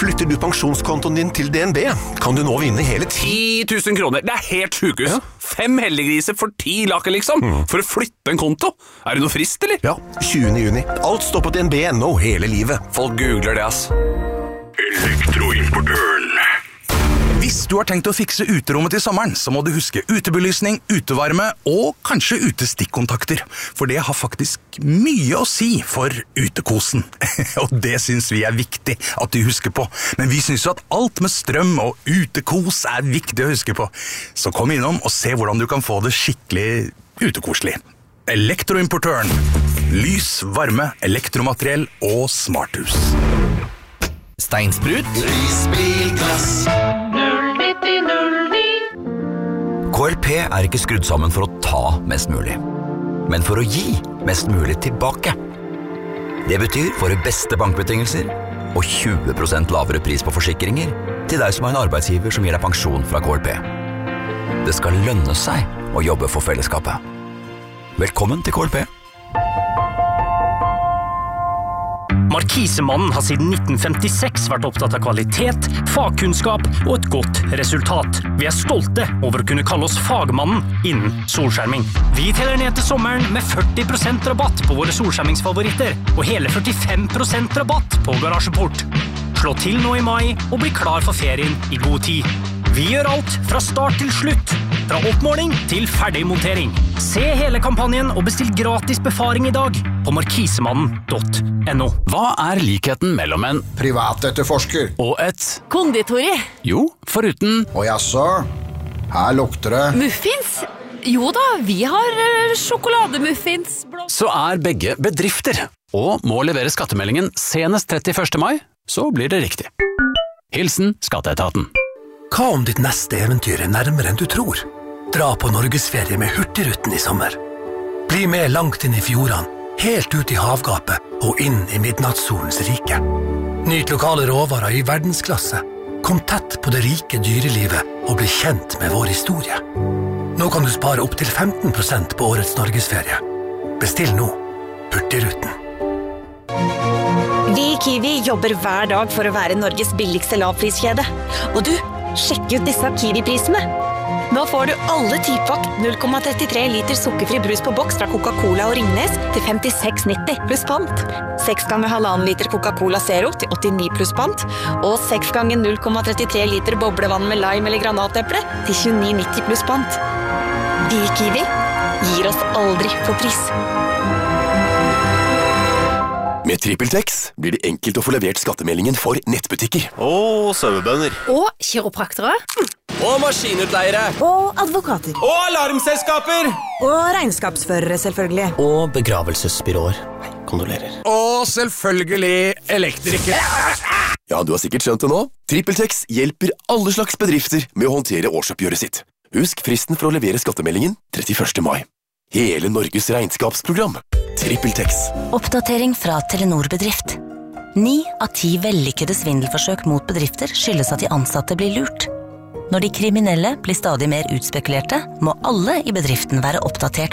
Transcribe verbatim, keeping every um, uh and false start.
Flytter du pensjonskontoen din til D N B, kan du nå vinne hele ti tusen kroner. Det er helt sjukehus. Ja. Fem heldiggriser for ti laker, liksom. Mm. For å flytte en konto. Er det noe frist, eller? Ja, tjuende juni. Alt står på D N B nå hele livet. Folk googler det, ass. Elektroimportøren. Hvis du har tenkt å fikse uterommet til sommeren, så må du huske utebelysning, utevarme og kanskje utestikkontakter. For det har faktisk mye å si for utekosen. Og det synes vi er viktig at du husker på. Men vi synes jo at alt med strøm og utekos er viktig å huske på. Så kom innom og se hvordan du kan få det skikkelig utekoselig. Elektroimportøren. Lys, varme, elektromateriell og smarthus. Steinsprut. Risbilglass. K L P er ikke skrudd sammen for å ta mest mulig, men for å gi mest mulig tilbake. Det betyr våre beste bankbetingelser og tjue prosent lavere pris på forsikringer til deg som har en arbeidsgiver som gir deg pensjon fra K L P. Det skal lønne seg å jobbe for fellesskapet. Velkommen til K L P. Markisemannen har siden nitten femtiseks vært opptatt av kvalitet, fagkunnskap og et godt resultat. Vi er stolte over å kunne kalle oss fagmannen innen solskjerming. Vi teller ned til sommeren med førti prosent rabatt på våre solskjermingsfavoritter og hele førtifem prosent rabatt på garasjeport. Slå til nå i mai og bli klar for ferien i god tid. Vi gjør alt fra start til slutt, fra oppmåling til ferdigmontering. Se hele kampanjen og bestill gratis befaring i dag på markisemannen punktum no. Hva er likheten mellom en privatetterforsker og et konditori? Jo, foruten og jaså, her lukter det muffins? Jo da, vi har uh, sjokolademuffins. Så er begge bedrifter og må levere skattemeldingen senest trettiførste mai, så blir det riktig. Hilsen Skatteetaten. Hva om ditt neste eventyr er nærmere enn du tror? Dra på Norgesferie med Hurtigruten i sommer. Bli med langt inn i fjordene, helt ut i havgapet og inn i midnattssolens rike. Nyt lokale råvarer i verdensklasse. Kom tett på det rike dyrelivet og bli kjent med vår historie. Nå kan du spare opp til femten prosent på årets Norgesferie. Bestill nå. Hurtigruten. Vi i Kiwi jobber hver dag for å være Norges billigste lavpriskjede. Og du, sjekk ut disse Kiwi-prisene. Nå får du alle tipakk null komma trettitre liter sukkerfri brus på boks fra Coca-Cola og Ringnes til femtiseks nitti pluss pant. seks ganger halvannen liter Coca-Cola Zero til åttini pluss pant. Og seks ganger null komma trettitre liter boblevann med lime eller granateple til tjueni nitti pluss pant. Vi i Kiwi gir oss aldri for pris. Med TrippelTex blir det enkelt å få levert skattemeldingen for nettbutikker. Og sauebønder. Og kiropraktere. Og maskinutleiere. Og advokater. Og alarmselskaper. Og regnskapsførere, selvfølgelig. Og begravelsesbyråer. Kondolerer. Og selvfølgelig elektrikere. Ja, du har sikkert skjønt det nå. TrippelTex hjelper alle slags bedrifter med å håndtere årsoppgjøret sitt. Husk fristen for å levere skattemeldingen trettiførste mai. Hele Norges regnskapsprogram. TrippelTex. Oppdatering fra Telenor Bedrift. Ni av ti vellykkede svindelforsøk mot bedrifter skyldes at de ansatte blir lurt. Når de kriminelle blir stadig mer utspekulerte, må alle i bedriften være oppdatert